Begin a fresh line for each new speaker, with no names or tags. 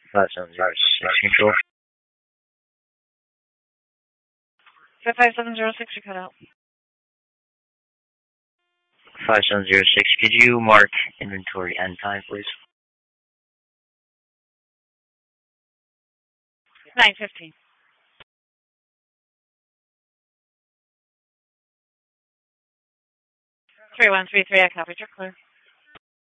5706 control.
5706, you cut out.
5706, could you mark inventory end time, please?
9:15. 3133, I copied. You're clear.